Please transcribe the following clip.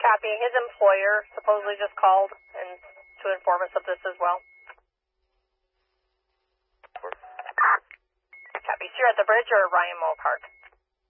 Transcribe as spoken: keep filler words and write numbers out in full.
Copy. His employer supposedly just called and to inform us of this as well. Copy. So you're at the bridge or Ryan Mall Park?